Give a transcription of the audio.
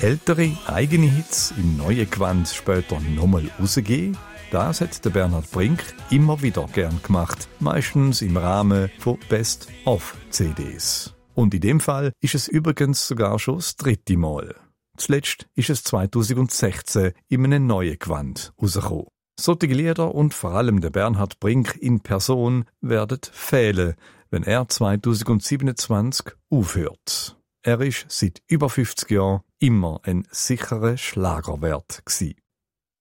ältere eigene Hits im neuen Gewand später nochmal rausgeben? Das hat der Bernhard Brink immer wieder gern gemacht, meistens im Rahmen von Best-of-CDs. Und in dem Fall ist es übrigens sogar schon das dritte Mal. Zuletzt ist es 2016 in einem neuen Gewand rausgekommen. Solche Lieder und vor allem der Bernhard Brink in Person werden fehlen, wenn er 2027 aufhört. Er ist seit über 50 Jahren immer ein sicherer Schlagerwert gewesen.